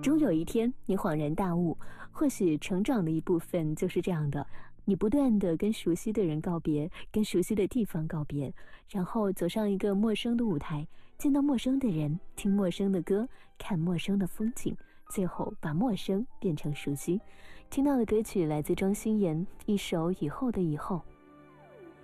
终有一天你恍然大悟，或许成长的一部分就是这样的，你不断地跟熟悉的人告别，跟熟悉的地方告别，然后走上一个陌生的舞台，见到陌生的人，听陌生的歌，看陌生的风景，最后把陌生变成熟悉。听到的歌曲来自庄心妍，一首以后的以后。